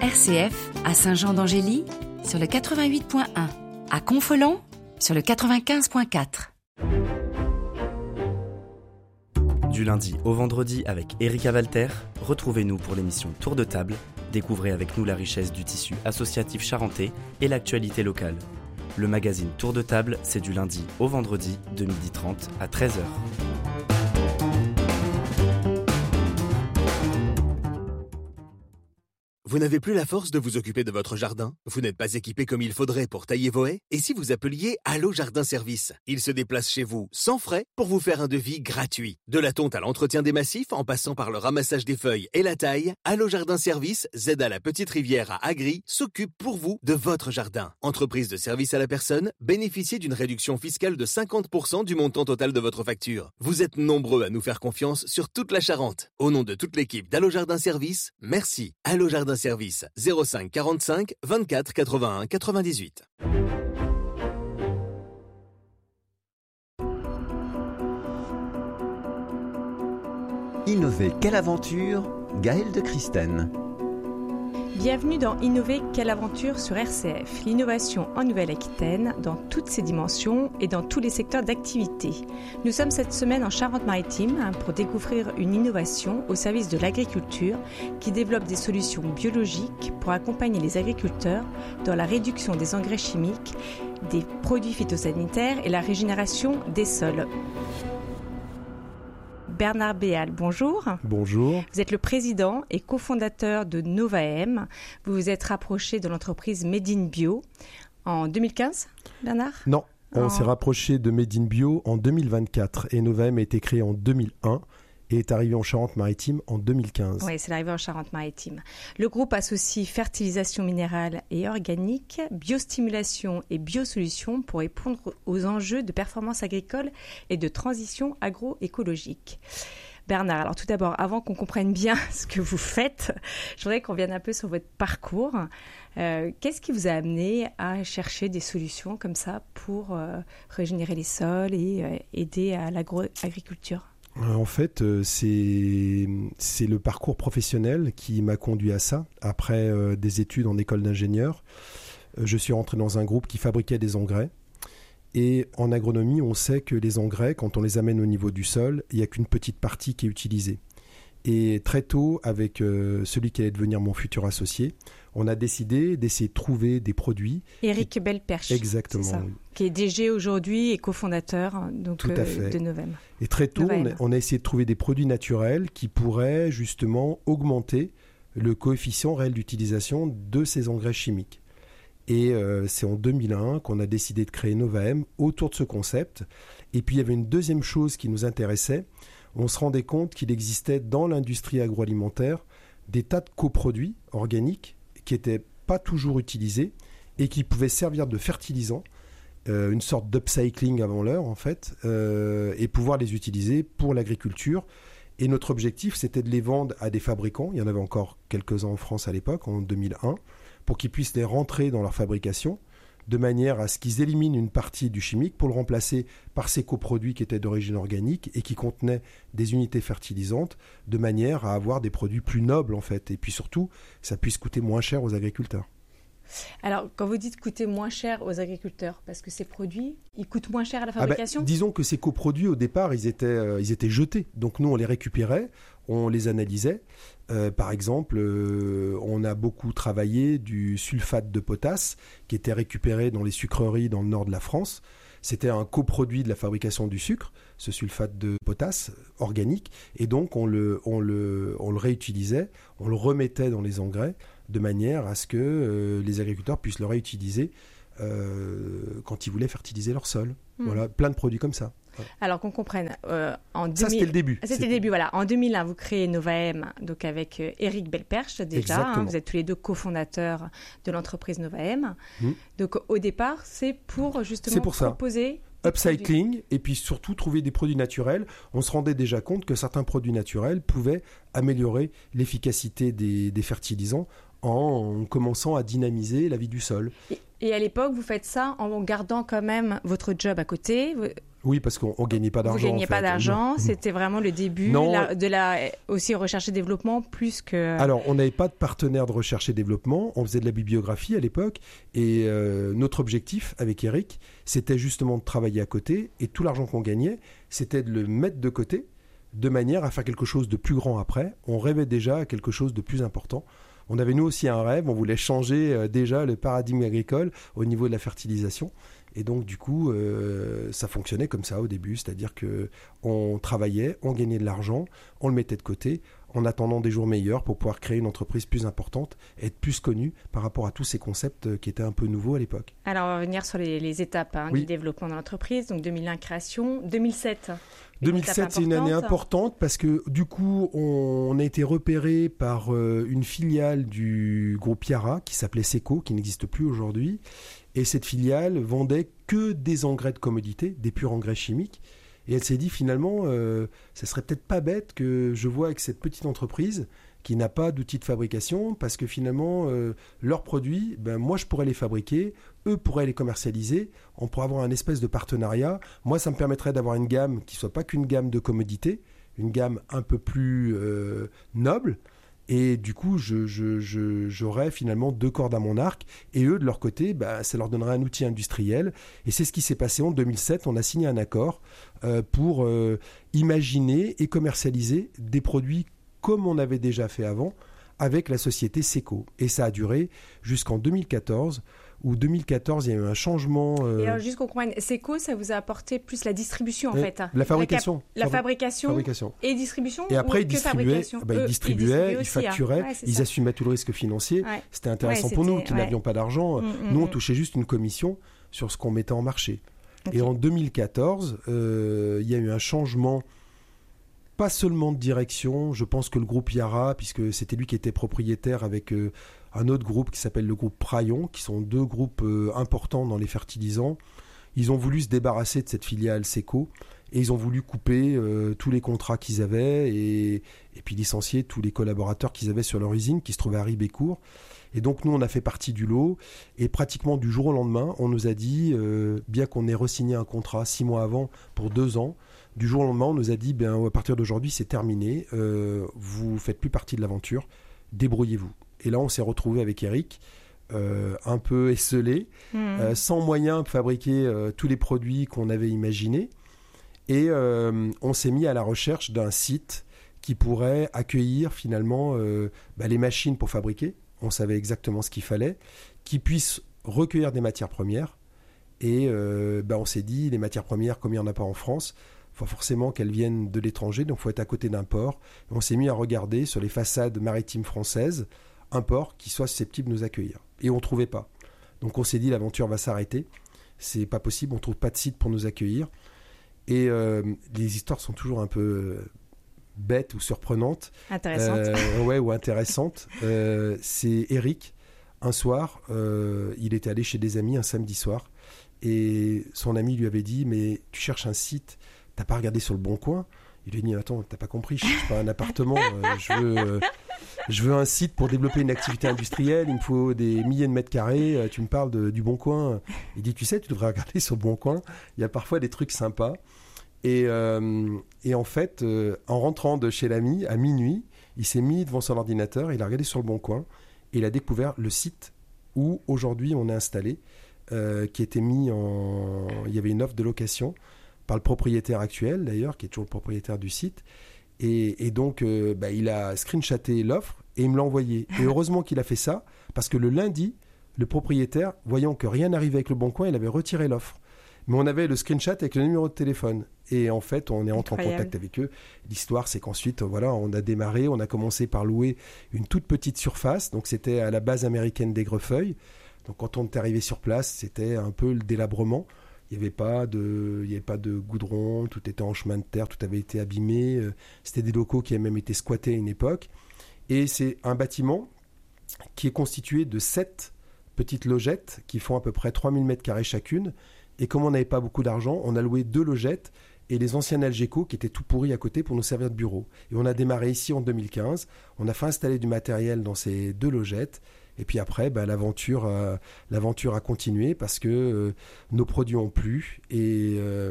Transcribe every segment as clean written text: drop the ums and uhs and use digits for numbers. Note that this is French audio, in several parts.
RCF à Saint-Jean-d'Angély sur le 88.1, à Confolens sur le 95.4. Du lundi au vendredi avec Erika Walter, retrouvez-nous pour l'émission Tour de table. Découvrez avec nous la richesse du tissu associatif charentais et l'actualité locale. Le magazine Tour de table, c'est du lundi au vendredi de 12h30 à 13h. Vous n'avez plus la force de vous occuper de votre jardin? Vous n'êtes pas équipé comme il faudrait pour tailler vos haies? Et si vous appeliez Allo Jardin Service? Ils se déplacent chez vous sans frais pour vous faire un devis gratuit. De la tonte à l'entretien des massifs, en passant par le ramassage des feuilles et la taille, Allo Jardin Service, Z à la Petite Rivière à Agri, s'occupe pour vous de votre jardin. Entreprise de service à la personne, bénéficiez d'une réduction fiscale de 50% du montant total de votre facture. Vous êtes nombreux à nous faire confiance sur toute la Charente. Au nom de toute l'équipe d'Allo Jardin Service, merci. Allo Jardin Service 05 45 24 81 98. Innover, quelle aventure? Gaëlle de Christène. Bienvenue dans Innover, quelle aventure sur RCF, l'innovation en Nouvelle-Aquitaine dans toutes ses dimensions et dans tous les secteurs d'activité. Nous sommes cette semaine en Charente-Maritime pour découvrir une innovation au service de l'agriculture qui développe des solutions biologiques pour accompagner les agriculteurs dans la réduction des engrais chimiques, des produits phytosanitaires et la régénération des sols. Bernard Béal, bonjour. Bonjour. Vous êtes le président et cofondateur de Novaem. Vous vous êtes rapproché de l'entreprise Made in Bio en 2015, Bernard ? Non, on s'est rapproché de Made in Bio en 2024 et Novaem a été créé en 2001 et est arrivé en Charente-Maritime en 2015. Oui, c'est l'arrivée en Charente-Maritime. Le groupe associe fertilisation minérale et organique, biostimulation et biosolutions pour répondre aux enjeux de performance agricole et de transition agroécologique. Bernard, alors tout d'abord, avant qu'on comprenne bien ce que vous faites, je voudrais qu'on vienne un peu sur votre parcours. Qu'est-ce qui vous a amené à chercher des solutions comme ça pour régénérer les sols et aider à l'agroagriculture ? En fait, c'est le parcours professionnel qui m'a conduit à ça. Après des études en école d'ingénieur, je suis rentré dans un groupe qui fabriquait des engrais. Et en agronomie, on sait que les engrais, quand on les amène au niveau du sol, il n'y a qu'une petite partie qui est utilisée. Et très tôt, avec celui qui allait devenir mon futur associé, on a décidé d'essayer de trouver des produits. Éric Belperche. Exactement. C'est ça, qui est DG aujourd'hui et cofondateur donc, de Novaem. Et très tôt, on a essayé de trouver des produits naturels qui pourraient justement augmenter le coefficient réel d'utilisation de ces engrais chimiques. Et c'est en 2001 qu'on a décidé de créer Novaem autour de ce concept. Et puis il y avait une deuxième chose qui nous intéressait. On se rendait compte qu'il existait dans l'industrie agroalimentaire des tas de coproduits organiques qui n'étaient pas toujours utilisés et qui pouvaient servir de fertilisants, une sorte d'upcycling avant l'heure en fait, et pouvoir les utiliser pour l'agriculture. Et notre objectif, c'était de les vendre à des fabricants, il y en avait encore quelques-uns en France à l'époque, en 2001, pour qu'ils puissent les rentrer dans leur fabrication, de manière à ce qu'ils éliminent une partie du chimique pour le remplacer par ces coproduits qui étaient d'origine organique et qui contenaient des unités fertilisantes, de manière à avoir des produits plus nobles en fait. Et puis surtout, ça puisse coûter moins cher aux agriculteurs. Alors, quand vous dites coûter moins cher aux agriculteurs, parce que ces produits, ils coûtent moins cher à la fabrication ? Disons que ces coproduits, au départ, ils étaient jetés. Donc nous, on les récupérait, on les analysait. Par exemple, on a beaucoup travaillé du sulfate de potasse qui était récupéré dans les sucreries dans le nord de la France. C'était un coproduit de la fabrication du sucre, ce sulfate de potasse organique. Et donc, on le réutilisait, on le remettait dans les engrais de manière à ce que les agriculteurs puissent le réutiliser quand ils voulaient fertiliser leur sol. Voilà, plein de produits comme ça. Voilà. Alors qu'on comprenne, ça c'était le début. C'était le début, voilà. En 2001, vous créez Novaem, donc avec Éric Belperche déjà. Vous êtes tous les deux cofondateurs de l'entreprise Novaem. Donc au départ, c'est pour justement proposer upcycling et puis surtout trouver des produits naturels. On se rendait déjà compte que certains produits naturels pouvaient améliorer l'efficacité des fertilisants en commençant à dynamiser la vie du sol. Et à l'époque, vous faites ça en gardant quand même votre job à côté. Oui, parce qu'on ne gagnait pas d'argent. Vous ne gagnez pas d'argent, Non. c'était vraiment le début de la aussi recherche et développement plus que... Alors, on n'avait pas de partenaire de recherche et développement, on faisait de la bibliographie à l'époque, et notre objectif avec Eric, c'était justement de travailler à côté, et tout l'argent qu'on gagnait, c'était de le mettre de côté, de manière à faire quelque chose de plus grand après. On rêvait déjà à quelque chose de plus important. On avait nous aussi un rêve, on voulait changer déjà le paradigme agricole au niveau de la fertilisation. Et donc, du coup, ça fonctionnait comme ça au début, c'est-à-dire qu'on travaillait, on gagnait de l'argent, on le mettait de côté, en attendant des jours meilleurs pour pouvoir créer une entreprise plus importante et être plus connue par rapport à tous ces concepts qui étaient un peu nouveaux à l'époque. Alors, on va revenir sur les étapes du développement de l'entreprise. Donc, 2001, création. 2007. 2007, c'est une année importante parce que du coup, on a été repéré par une filiale du groupe Yara qui s'appelait Seco, qui n'existe plus aujourd'hui. Et cette filiale vendait que des engrais de commodité, des purs engrais chimiques. Et elle s'est dit finalement, ça serait peut-être pas bête que je vois avec cette petite entreprise qui n'a pas d'outils de fabrication, parce que finalement, leurs produits, moi je pourrais les fabriquer, eux pourraient les commercialiser, on pourrait avoir un espèce de partenariat. Moi, ça me permettrait d'avoir une gamme qui ne soit pas qu'une gamme de commodité, une gamme un peu plus noble. Et du coup, j'aurais finalement 2 cordes à mon arc. Et eux, de leur côté, ça leur donnerait un outil industriel. Et c'est ce qui s'est passé en 2007. On a signé un accord pour imaginer et commercialiser des produits comme on avait déjà fait avant avec la société Seco. Et ça a duré jusqu'en 2014, où 2014, il y a eu un changement... Et alors, juste qu'on comprenne, Seco, ça vous a apporté plus la distribution, en fait. La fabrication. La fabrication et distribution. Et après, ils distribuaient, ils aussi, facturaient, ils assumaient tout le risque financier. Ouais. C'était intéressant pour nous, qui n'avions pas d'argent. Nous, on touchait juste une commission sur ce qu'on mettait en marché. Okay. Et en 2014, il y a eu un changement... Pas seulement de direction, je pense que le groupe Yara, puisque c'était lui qui était propriétaire avec un autre groupe qui s'appelle le groupe Praillon, qui sont 2 groupes importants dans les fertilisants, ils ont voulu se débarrasser de cette filiale Seco et ils ont voulu couper tous les contrats qu'ils avaient et puis licencier tous les collaborateurs qu'ils avaient sur leur usine qui se trouvait à Ribécourt. Et donc nous, on a fait partie du lot et pratiquement du jour au lendemain, on nous a dit, bien qu'on ait re-signé un contrat 6 mois avant pour 2 ans, du jour au lendemain, on nous a dit, à partir d'aujourd'hui, c'est terminé, vous ne faites plus partie de l'aventure, débrouillez-vous. Et là, on s'est retrouvé avec Eric, un peu esselé, sans moyen de fabriquer tous les produits qu'on avait imaginés. Et on s'est mis à la recherche d'un site qui pourrait accueillir finalement les machines pour fabriquer. On savait exactement ce qu'il fallait, qui puisse recueillir des matières premières. Et on s'est dit, les matières premières, comme il n'y en a pas en France, il faut forcément qu'elles viennent de l'étranger, donc il faut être à côté d'un port. Et on s'est mis à regarder sur les façades maritimes françaises un port qui soit susceptible de nous accueillir. Et on ne trouvait pas. Donc on s'est dit, l'aventure va s'arrêter. C'est pas possible, on ne trouve pas de site pour nous accueillir. Et les histoires sont toujours un peu bêtes ou surprenantes. Intéressantes. Ou intéressantes. C'est Eric, un soir, il était allé chez des amis un samedi soir. Et son ami lui avait dit, mais tu cherches un site, t'as pas regardé sur le Bon Coin? Il lui a dit, attends, t'as pas compris, je cherche pas un appartement, je veux un site pour développer une activité industrielle, il me faut des milliers de mètres carrés, tu me parles du Bon Coin. Il dit, tu sais, tu devrais regarder sur le Bon Coin, il y a parfois des trucs sympas. Et en fait, en rentrant de chez l'ami, à minuit, il s'est mis devant son ordinateur, il a regardé sur le Bon Coin, et il a découvert le site où aujourd'hui on est installé, qui était mis en... Il y avait une offre de location par le propriétaire actuel, d'ailleurs, qui est toujours le propriétaire du site. Et donc, il a screenshoté l'offre et il me l'a envoyé. Et heureusement qu'il a fait ça, parce que le lundi, le propriétaire, voyant que rien n'arrivait avec le Bon Coin, il avait retiré l'offre. Mais on avait le screenshot avec le numéro de téléphone. Et en fait, on est entré en contact avec eux. L'histoire, c'est qu'ensuite, on a démarré. On a commencé par louer une toute petite surface. Donc, c'était à la base américaine d'Aigrefeuille. Donc, quand on est arrivé sur place, c'était un peu le délabrement. Il n'y avait pas de goudron, tout était en chemin de terre, tout avait été abîmé. C'était des locaux qui avaient même été squattés à une époque. Et c'est un bâtiment qui est constitué de 7 petites logettes qui font à peu près 3000 m² chacune. Et comme on n'avait pas beaucoup d'argent, on a loué 2 logettes et les anciens Algeco qui étaient tout pourris à côté pour nous servir de bureau. Et on a démarré ici en 2015. On a fait installer du matériel dans ces 2 logettes. Et puis après, l'aventure a continué parce que nos produits ont plu. Et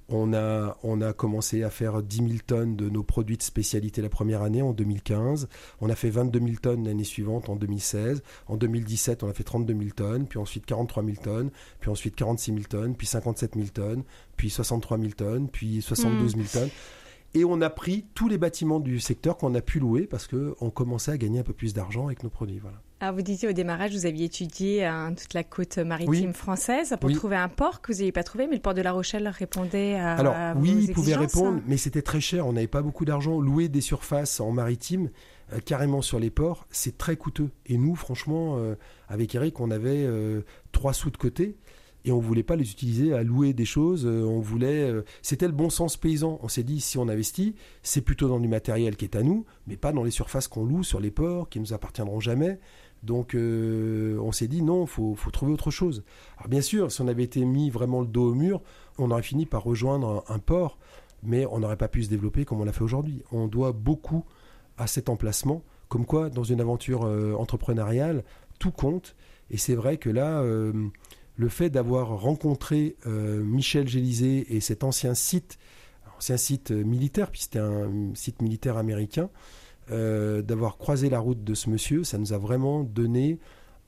On a commencé à faire 10 000 tonnes de nos produits de spécialité la première année, en 2015. On a fait 22 000 tonnes l'année suivante, en 2016. En 2017, on a fait 32 000 tonnes, puis ensuite 43 000 tonnes, puis ensuite 46 000 tonnes, puis 57 000 tonnes, puis 63 000 tonnes, puis 72 000 tonnes. Et on a pris tous les bâtiments du secteur qu'on a pu louer parce qu'on commençait à gagner un peu plus d'argent avec nos produits. Voilà. Alors vous disiez au démarrage, vous aviez étudié toute la côte maritime française pour trouver un port que vous n'aviez pas trouvé, mais le port de La Rochelle répondait à Alors, vos il pouvait exigences. répondre, mais c'était très cher. On n'avait pas beaucoup d'argent. Louer des surfaces en maritime, carrément sur les ports, c'est très coûteux. Et nous, franchement, avec Eric, on avait 3 sous de côté. Et on ne voulait pas les utiliser à louer des choses. C'était le bon sens paysan. On s'est dit, si on investit, c'est plutôt dans du matériel qui est à nous, mais pas dans les surfaces qu'on loue sur les ports, qui ne nous appartiendront jamais. Donc, on s'est dit, non, il faut trouver autre chose. Alors, bien sûr, si on avait été mis vraiment le dos au mur, on aurait fini par rejoindre un port, mais on n'aurait pas pu se développer comme on l'a fait aujourd'hui. On doit beaucoup à cet emplacement. Comme quoi, dans une aventure entrepreneuriale, tout compte. Et c'est vrai que là... le fait d'avoir rencontré Michel Gélisé et cet ancien site militaire, puis c'était un site militaire américain, d'avoir croisé la route de ce monsieur, ça nous a vraiment donné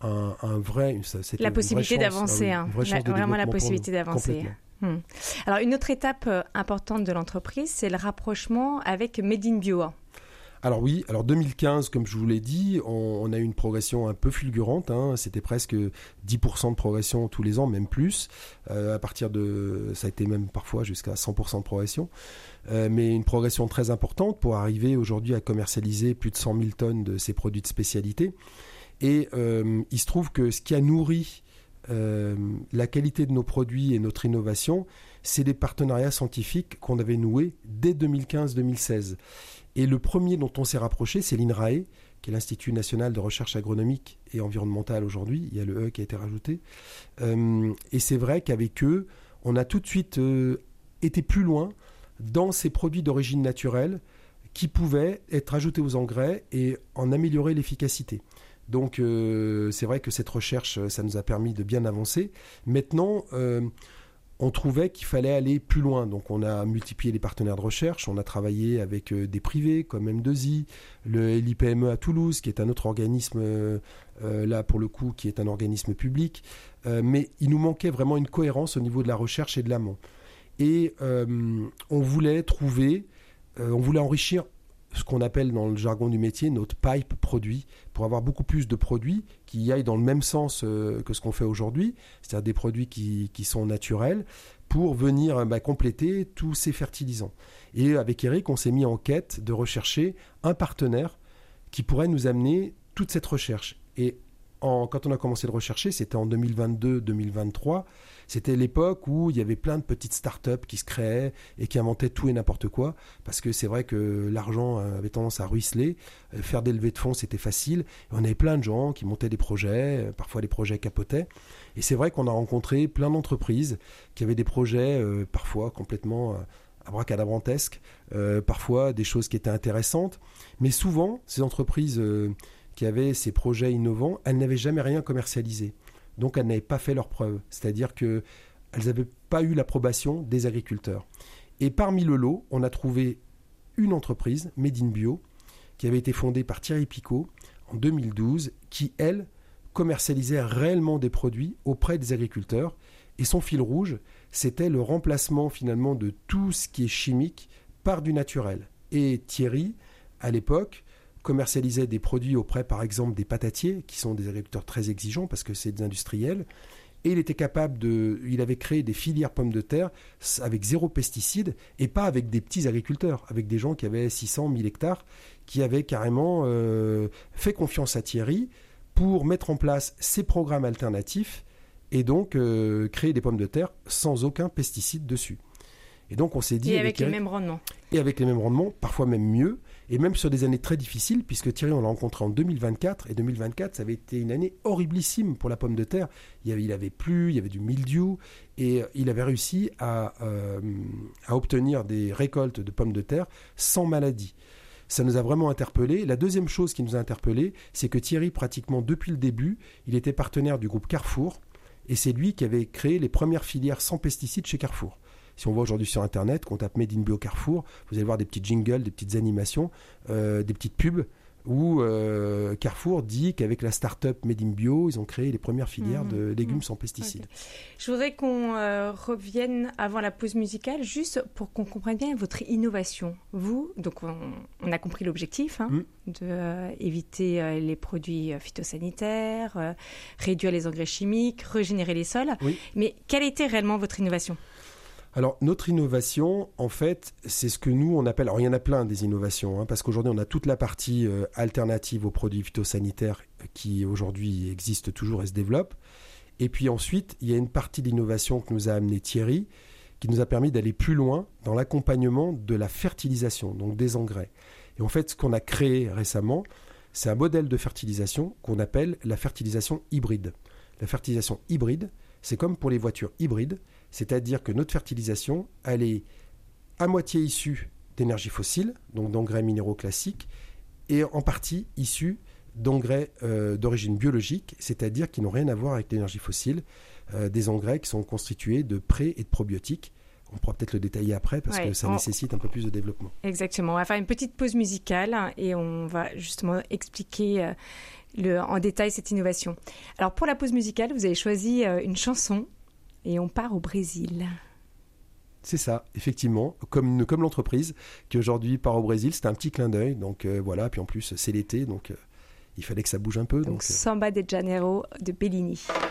la possibilité d'avancer. Vraiment la possibilité d'avancer. Alors, une autre étape importante de l'entreprise, c'est le rapprochement avec Made in Bio. Alors oui, 2015, comme je vous l'ai dit, on a eu une progression un peu fulgurante. C'était presque 10% de progression tous les ans, même plus. À partir de, ça a été même parfois jusqu'à 100% de progression. Mais une progression très importante pour arriver aujourd'hui à commercialiser plus de 100 000 tonnes de ces produits de spécialité. Et il se trouve que ce qui a nourri la qualité de nos produits et notre innovation, c'est des partenariats scientifiques qu'on avait noués dès 2015-2016. Et le premier dont on s'est rapproché, c'est l'INRAE, qui est l'Institut national de recherche agronomique et environnementale aujourd'hui. Il y a le E qui a été rajouté. Et c'est vrai qu'avec eux, on a tout de suite été plus loin dans ces produits d'origine naturelle qui pouvaient être ajoutés aux engrais et en améliorer l'efficacité. Donc c'est vrai que cette recherche, ça nous a permis de bien avancer. Maintenant, on trouvait qu'il fallait aller plus loin. Donc on a multiplié les partenaires de recherche, on a travaillé avec des privés comme M2I, l'IPME à Toulouse, qui est un autre organisme, là pour le coup, qui est un organisme public. Mais il nous manquait vraiment une cohérence au niveau de la recherche et de l'amont. Et on voulait enrichir ce qu'on appelle dans le jargon du métier notre pipe produit, pour avoir beaucoup plus de produits qui aillent dans le même sens que ce qu'on fait aujourd'hui, c'est-à-dire des produits qui sont naturels, pour venir compléter tous ces fertilisants. Et avec Eric, on s'est mis en quête de rechercher un partenaire qui pourrait nous amener toute cette recherche. Et quand on a commencé de rechercher, c'était en 2022-2023, c'était l'époque où il y avait plein de petites startups qui se créaient et qui inventaient tout et n'importe quoi, parce que c'est vrai que l'argent avait tendance à ruisseler, faire des levées de fonds c'était facile, et on avait plein de gens qui montaient des projets, parfois les projets capotaient, et c'est vrai qu'on a rencontré plein d'entreprises qui avaient des projets parfois complètement abracadabrantesques, parfois des choses qui étaient intéressantes, mais souvent ces entreprises qui avaient ces projets innovants, elles n'avaient jamais rien commercialisé. Donc elles n'avaient pas fait leurs preuves. C'est-à-dire qu'elles n'avaient pas eu l'approbation des agriculteurs. Et parmi le lot, on a trouvé une entreprise, Made in Bio, qui avait été fondée par Thierry Picot en 2012, qui, elle, commercialisait réellement des produits auprès des agriculteurs. Et son fil rouge, c'était le remplacement finalement de tout ce qui est chimique par du naturel. Et Thierry, à l'époque, commercialisait des produits auprès, par exemple, des patatiers, qui sont des agriculteurs très exigeants parce que c'est des industriels. Et il avait créé des filières pommes de terre avec 0 pesticides et pas avec des petits agriculteurs, avec des gens qui avaient 600, 1000 hectares, qui avaient carrément fait confiance à Thierry pour mettre en place ces programmes alternatifs et donc créer des pommes de terre sans aucun pesticide dessus. Et donc on s'est dit... Et avec les mêmes rendements. Et avec les mêmes rendements, parfois même mieux, et même sur des années très difficiles, puisque Thierry, on l'a rencontré en 2024, et 2024, ça avait été une année horriblissime pour la pomme de terre. Il avait plu, il y avait du mildiou, et il avait réussi à obtenir des récoltes de pommes de terre sans maladie. Ça nous a vraiment interpellés. La deuxième chose qui nous a interpellés, c'est que Thierry, pratiquement depuis le début, il était partenaire du groupe Carrefour, et c'est lui qui avait créé les premières filières sans pesticides chez Carrefour. Si on va aujourd'hui sur Internet, qu'on tape Made in Bio Carrefour, vous allez voir des petits jingles, des petites animations, des petites pubs où Carrefour dit qu'avec la start-up Made in Bio, ils ont créé les premières filières de légumes sans pesticides. Okay. Je voudrais qu'on revienne avant la pause musicale, juste pour qu'on comprenne bien votre innovation. Vous, donc on a compris l'objectif, d'éviter les produits phytosanitaires, réduire les engrais chimiques, régénérer les sols. Oui. Mais quelle était réellement votre innovation ? Alors, notre innovation, en fait, c'est ce que nous, on appelle... Alors, il y en a plein des innovations, parce qu'aujourd'hui, on a toute la partie alternative aux produits phytosanitaires qui, aujourd'hui, existe toujours et se développe. Et puis ensuite, il y a une partie de l'innovation que nous a amené Thierry, qui nous a permis d'aller plus loin dans l'accompagnement de la fertilisation, donc des engrais. Et en fait, ce qu'on a créé récemment, c'est un modèle de fertilisation qu'on appelle la fertilisation hybride. La fertilisation hybride, c'est comme pour les voitures hybrides, c'est-à-dire que notre fertilisation, elle est à moitié issue d'énergie fossile, donc d'engrais minéraux classiques, et en partie issue d'engrais d'origine biologique, c'est-à-dire qui n'ont rien à voir avec l'énergie fossile, des engrais qui sont constitués de pré- et de probiotiques. On pourra peut-être le détailler après parce que ça nécessite un peu plus de développement. Exactement. On va faire une petite pause musicale et on va justement expliquer en détail cette innovation. Alors pour la pause musicale, vous avez choisi une chanson et on part au Brésil. C'est ça, effectivement, comme l'entreprise qui aujourd'hui part au Brésil. C'était un petit clin d'œil, donc voilà. Puis en plus, c'est l'été, donc il fallait que ça bouge un peu. Donc Samba de Janeiro de Bellini.